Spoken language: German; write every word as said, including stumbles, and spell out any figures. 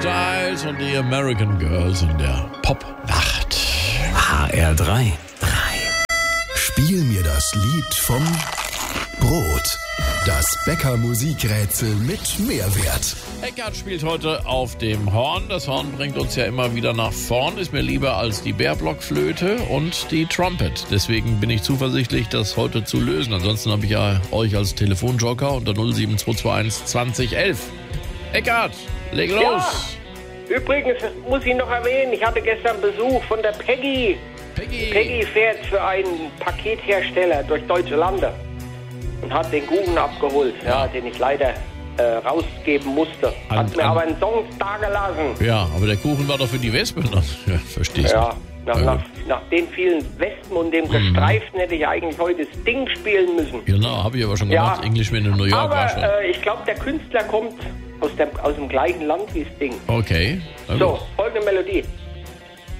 Styles und die American Girls in der Popnacht. H R drei. Spiel mir das Lied vom Brot. Das Bäcker-Musikrätsel mit Mehrwert. Eckart spielt heute auf dem Horn. Das Horn bringt uns ja immer wieder nach vorn. Ist mir lieber als die Bärblockflöte und die Trumpet. Deswegen bin ich zuversichtlich, das heute zu lösen. Ansonsten habe ich ja euch als Telefonjoker unter null sieben zwei zwei eins zwanzig elf. Eckart, leg los. Ja. Übrigens muss ich noch erwähnen, ich hatte gestern Besuch von der Peggy. Peggy. Peggy fährt für einen Pakethersteller durch deutsche Lande und hat den Kuchen abgeholt, ja, den ich leider äh, rausgeben musste. Hat An, mir an, aber einen Song dagelassen. Ja, aber der Kuchen war doch für die Wespen. Ja, verstehst du. Ja, nach, Ja, nach, gut. nach den vielen Wespen und dem Gestreiften hätte ich eigentlich heute Sting spielen müssen. Genau, habe ich aber schon gemacht. Ja. Englishman in New York Aber war schon. äh, ich glaube, der Künstler kommt aus dem, aus dem gleichen Land wie Sting. Okay. na So, gut. folgende Melodie.